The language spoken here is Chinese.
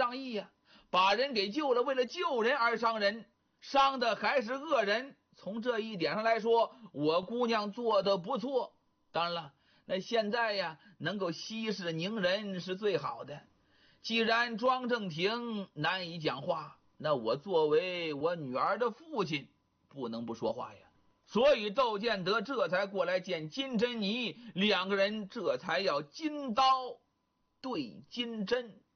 仗义呀，把人给救了，为了救人而伤人，伤的还是恶人。从这一点上来说，我姑娘做的不错。当然了，那现在呀，能够息事宁人是最好的。既然庄正廷难以讲话，那我作为我女儿的父亲，不能不说话呀。所以窦建德这才过来见金珍妮，两个人这才要金刀对金针。